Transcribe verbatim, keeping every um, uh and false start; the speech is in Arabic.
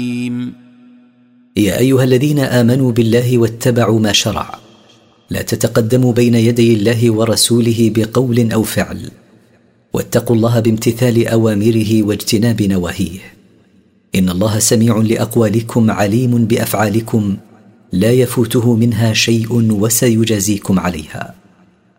يا أيها الذين آمنوا بالله واتبعوا ما شرع لا تتقدموا بين يدي الله ورسوله بقول أو فعل، واتقوا الله بامتثال أوامره واجتناب نواهيه، إن الله سميع لأقوالكم عليم بأفعالكم لا يفوته منها شيء وسيجازيكم عليها.